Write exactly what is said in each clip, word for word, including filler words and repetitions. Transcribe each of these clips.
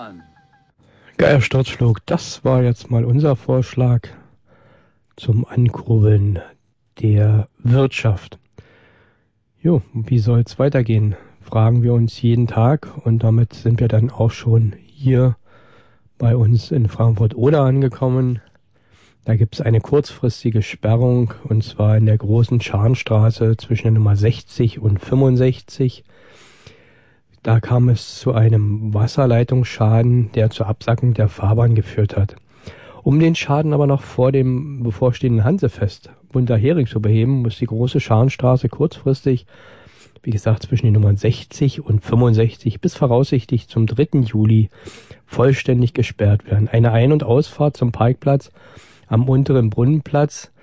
Mann. Geiler Sturzflug, das war jetzt mal unser Vorschlag zum Ankurbeln der Wirtschaft. Jo, wie soll es weitergehen? Fragen wir uns jeden Tag und damit sind wir dann auch schon hier bei uns in Frankfurt-Oder angekommen. Da gibt es eine kurzfristige Sperrung und zwar in der großen Scharnstraße zwischen der Nummer sechzig und fünfundsechzig. Da kam es zu einem Wasserleitungsschaden, der zur Absackung der Fahrbahn geführt hat. Um den Schaden aber noch vor dem bevorstehenden Hansefest Bunter-Hering zu beheben, muss die große Scharnstraße kurzfristig, wie gesagt, zwischen den Nummern sechzig und fünfundsechzig bis voraussichtlich zum dritten Juli vollständig gesperrt werden. Eine Ein- und Ausfahrt zum Parkplatz am unteren Brunnenplatz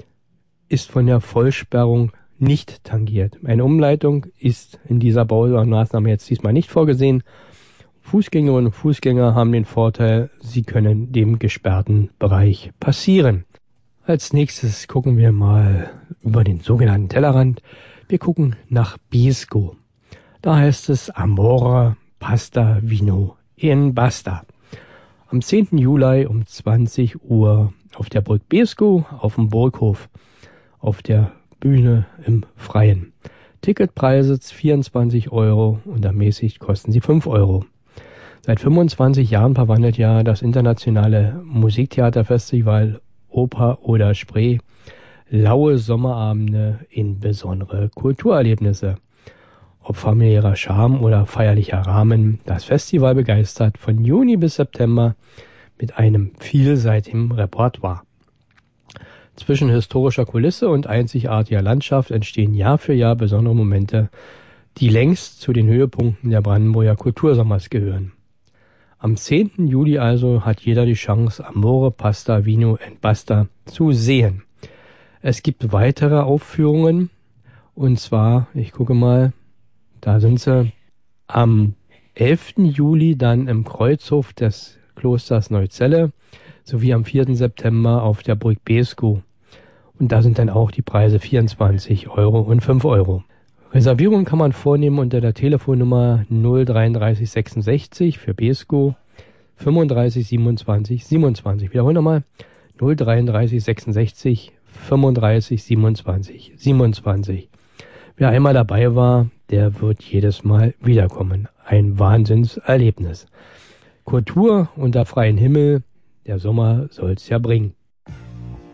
ist von der Vollsperrung nicht tangiert. Eine Umleitung ist in dieser Baumaßnahme jetzt diesmal nicht vorgesehen. Fußgängerinnen und Fußgänger haben den Vorteil, sie können dem gesperrten Bereich passieren. Als nächstes gucken wir mal über den sogenannten Tellerrand. Wir gucken nach Beeskow. Da heißt es Amore, Pasta, Vino in Basta. Am zehnten Juli um zwanzig Uhr auf der Burg Beeskow auf dem Burghof auf der Bühne im Freien. Ticketpreise vierundzwanzig Euro und ermäßigt kosten sie fünf Euro. Seit fünfundzwanzig Jahren verwandelt ja das internationale Musiktheaterfestival Oper oder Spree laue Sommerabende in besondere Kulturerlebnisse. Ob familiärer Charme oder feierlicher Rahmen, das Festival begeistert von Juni bis September mit einem vielseitigen Repertoire. Zwischen historischer Kulisse und einzigartiger Landschaft entstehen Jahr für Jahr besondere Momente, die längst zu den Höhepunkten der Brandenburger Kultursommers gehören. Am zehnten Juli also hat jeder die Chance, Amore, Pasta, Vino and Basta zu sehen. Es gibt weitere Aufführungen und zwar, ich gucke mal, da sind sie am elften Juli dann im Kreuzhof des Klosters Neuzelle sowie am vierten September auf der Burg Beeskow. Und da sind dann auch die Preise vierundzwanzig Euro und fünf Euro. Reservierungen kann man vornehmen unter der Telefonnummer null dreiunddreißig sechsundsechzig für Beeskow fünfunddreißig siebenundzwanzig siebenundzwanzig. Wiederholen nochmal null dreiunddreißig sechsundsechzig fünfunddreißig siebenundzwanzig siebenundzwanzig. Wer einmal dabei war, der wird jedes Mal wiederkommen. Ein Wahnsinnserlebnis. Kultur unter freiem Himmel, der Sommer soll's ja bringen.